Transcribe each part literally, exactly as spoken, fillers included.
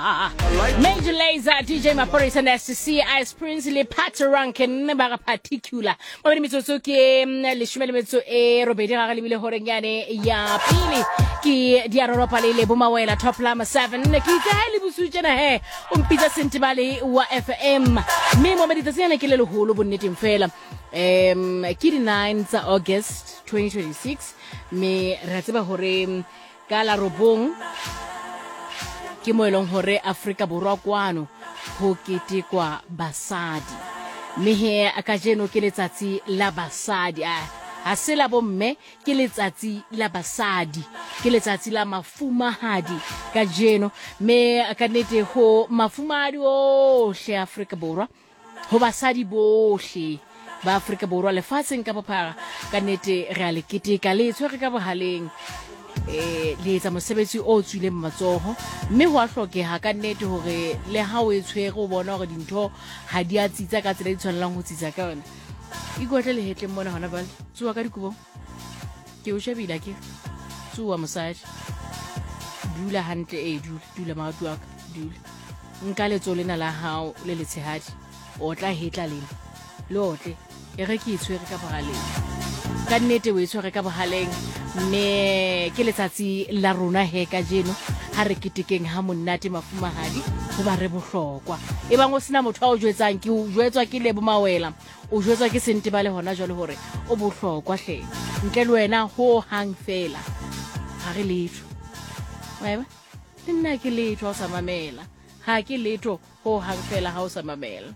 Major Lazer, D J Maporisa and S C Ice Prince le Pat Rankin ba particular. Mo di metsotso ke le shumele metso e robedi ga le bile horenyane ya pili ke di Europa le le bomawela top lama seven ke ke le busutjena he o mpitsa sentibale wa F M me mo meditsana ke le le holo bonneteng fela um ke di nine tsa August twenty twenty-six me re tseba hore ka la robong ke mo elong hore Afrika Borwa kwano ho ketekwa basadi mme he akajeno ke letsatsi la basadi ha se la bomme ke letsatsi la basadi ke letsatsi la mafumahadi kajeno me akanete ho mafumahadi ohle Afrika Borwa ho basadi bohle ba Afrika Borwa lefatsheng ka bophara kanete re a le keteka le tshwere ka bohaleng eh le tsa mosebetsi o tswile matsoho mme ho a hlokeha ka nnete hore le ha o etshwere o bona hore dintho ha di a tsitsa ka tsela di tshwanelang ho tsitsa ka yona ikotle le hetle mona hona bale tsuwa ka dikubo ke o shebile ke tsuwa mosadi dula hantle e dula dula maoto aka dula nka letso lena la hao le letshehadi o tla hetla lena lotle e re ke itshwere ka bohaleng ka nnete o itshwere ka bohaleng me ke letsatsi la rona he ka jeno ha re ketekeng ha monate mafumahadi ho ba re bohlokwa e bang o sina motho a o jwetsang ke o jwetswa ke le bomawela o jwetswa ke sentebale hona jwale hore o bohlokwa hle ntle le wena ho hang fela ha re letho weba le nna ke letho o sa mamela ha ke letho ho hang fela ha o sa mamela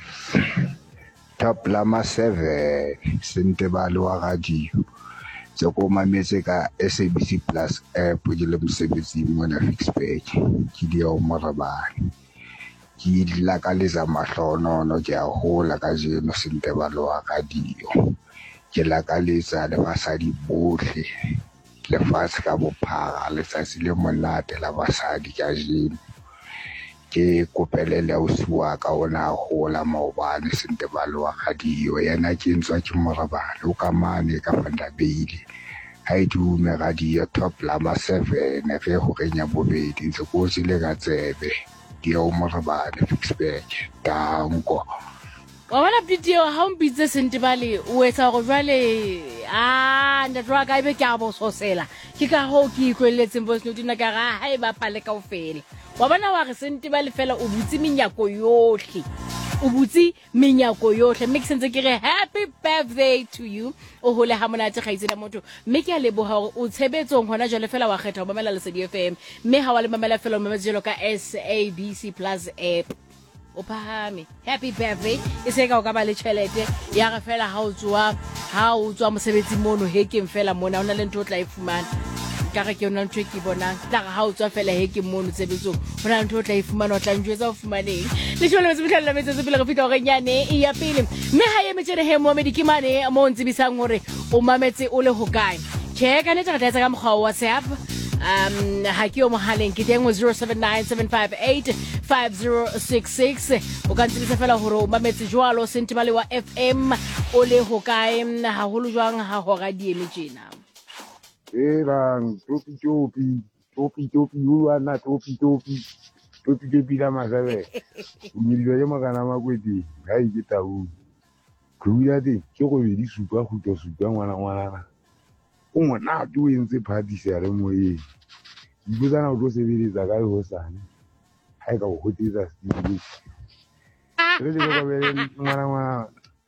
top lama seven sentebale wa radio tsoko mametse ka S A B C Plus app di le mosebetsi mona Fixback ke di o morabane ke la ka leza mahlono no ke a hola ka jeno sentebale wa radio ke la ka leza le basadi bohle le fatse ka bophara le tsatsi le monate la basadi ka jeno ke kopelele o suwa ka ona hola maobane sentebale wa radio yana ke ntswa ke morabane o ka mane ka Vandabile ha idume radio top lama seven re ho renya bobedi ntse go tsile ka tsebe di o morabane Fixback danko wa bona video ha o mpitse sentebale o etsa go jwale ah nda twa ka ibe ke a bo sosela ke ka ho ke ikweletseng bo sno dina ka ga ha e ba phale ka ofela wa bona wa re sentebale fela o butsi menyako yohle o butsi menyako yohle mme ke sentse ke re happy birthday to you o hole ha monate ga itsela motho mme ke a leboha hore o tshebetsong hona jwale fela wa kgetha ho mamela Lesedi F M mme ha wa le mamela fela o mametse jelo ka S A B C Plus app o phahame happy birthday e se ka o ka ba le tšhelete ya re fela ha o tswa ha o tswa mosebetsi mono hekeng fela mona ona le ntho o tla e fumana ka re ke ona ntho ke bonang tla ga ha o tswa fela hekeng mono tsebetsong ona ntho o tla e fumana o tla njwetsa o fumaneng le tsholo se bitlhalla metsotso pele go fita go nyane e ya pele mme ha ye metsere he mo medikimane mo ntsibisang hore o mametse o le hokae che ka neta ga tsa ka mokgwa wa WhatsApp um ha ke o mohaleng ke teng zero seven nine seven five eight five zero six six o ka ntsibisa fela hore o mametse jwalo sentebale wa F M o le hokae ha holo jwang ha ho radio le tjena erang topi topi topi topi uana topi topi topi topi la masabe umilwa le magana makwedi ga e ke tau kuya di ke go di supa go tlo supa ngwana ngwana o mona tu entse party se re mo e ibuzana o tlo sebeletsa ka ho sane ha e ka go hotisa stili re le go bele ngwana ngwana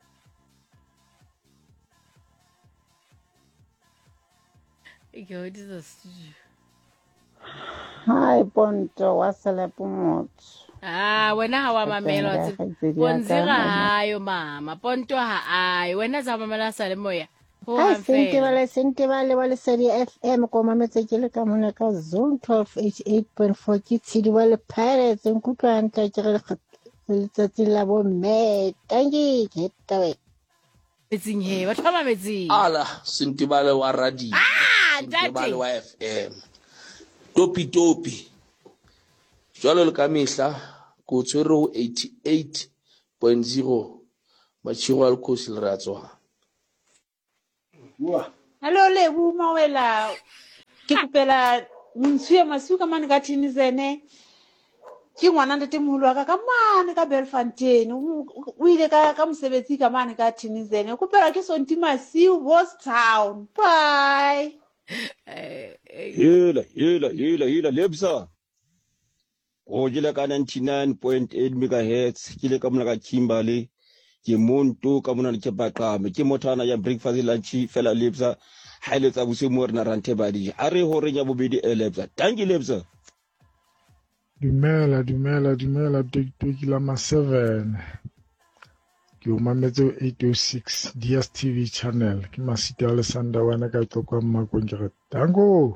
Go to the studio. Hi, Ponto, wasalepo motho. Ah, wena ha wa mamela bonzira hayo mama. Ponto ha ai. Wena za mamela sale moya. Ho Hai, ha sente fela. vale, sente vale, vale Lesedi F M ko mametse ke le ka mona ka Zone twelve eighty-eight point four ke tshidi vale Pirates nkutlwa ntla ke re letsatsi la bo mme. Tangi ke tawe. Metsing he, batho ba mametsing. Ala sentebale wa radio Ah, sentebale dati. wa F M topi topi jwalo le ka mehla go tshwere ho eighty-eight point zero matshiro al khosi le ratswa Hello Lebu Mawela ke kupela Munsuya masuka mani ka thini zene ke ngwana ntate moholo wa ka ka mane ka Belfontein o o ile ka ka mosebetsi ka mane ka Tinizene go pela ke Sonti Masiu Horse Town bye Eh, eh, Hela, hela, hela, hela, Lebza. O jile ka ninety-nine point eight megahertz, kile ka mona ka Kimberley, ke monto ka mona ke baqame, ke mothana ya breakfast lunch fela Lebza, ha ile tsa bose mo rena rante badi. Are ho renya bobedi e Lebza. Tanki Lebza. Dumela, dumela, dumela, Toki Lama seven. Ke o mametse eight oh six D S T V channel. Ke masita le sanda wana ka tlokwa mmakong ke re tango.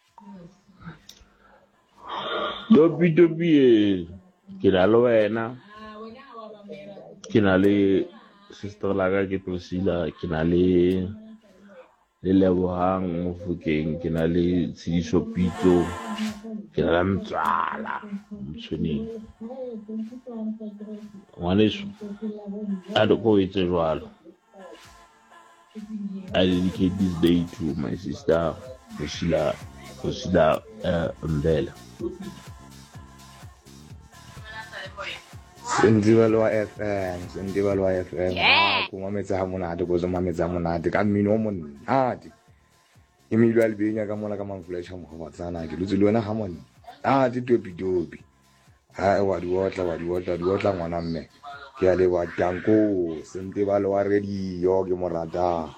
Dopi dopi ke na le wena ke na le sister la ka ke Priscilla ke na le le Lebohang Mofokeng ke na le Tshidiso Pitso ke na le Mtswala Mtshweneng ngwaneso a re go etse jwalo. I dedicate this day to my sister Priscilla Priscilla uh, Mbele. Sendibalo F M, Sendibalo F M. Yeah. Ah, ku mametsa ha monate go zo mametsa monate ka mmino mo monate. Ke mmino a lebenya ka mona ka manflesh mo go tsana ke lutse le wena ha mona. Ah, di topi topi. Ha wa di wotla wa di wotla di wotla ngwana mme. Ke a le wa tanko, Sendibalo wa radio ke morata.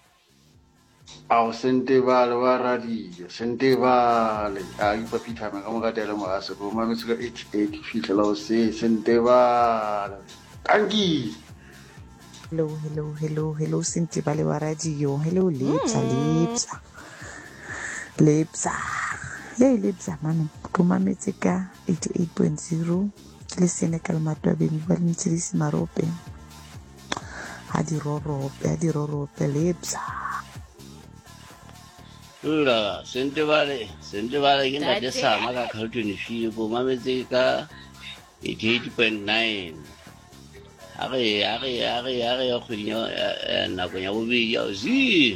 Ao Sentebale wa radio, Sentebale, a ipapitha me ka mo ka tele mo a se go mametsa ka eighty-eight fihlela o se Sentebale. Tanki. hello hello hello hello Sentebale wa radio hello Lebza Lebza Lebza hey Lebza mama go mametse ka eighty-eight point zero ke le Senekal Matwabeng ba le Ntshedisi Marope a di rorope a di rorope Lebza. Ura, Sentebale, Sentebale ke ntate Ntate. Sama ka Carlton Figo, mametse ka eighty-eight point nine. Are are are are ya khwinya nako ya bobedi ya zi.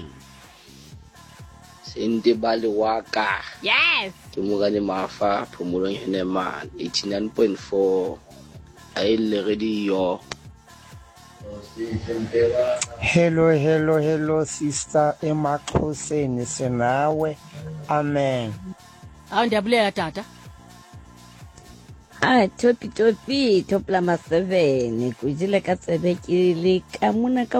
Sentebale wa ka. yes. Ke mo gane mafa phomolong ene man eighty-nine point four. A ile radio. Hello, hello, hello, sister Emaxhoseni senawe. Amen. Awu ndiyabulela tata. Ah, topi topi, Top Lama seven. Kujile ka tsebe ke le ka mona ka